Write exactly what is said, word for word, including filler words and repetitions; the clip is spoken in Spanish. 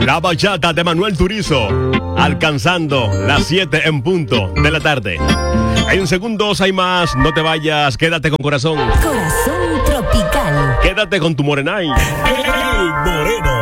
La bachata de Manuel Turizo, alcanzando las siete en punto de la tarde. Hay un segundo, hay más, no te vayas, quédate con corazón. Corazón tropical. Quédate con tu Morenay. El Moreno.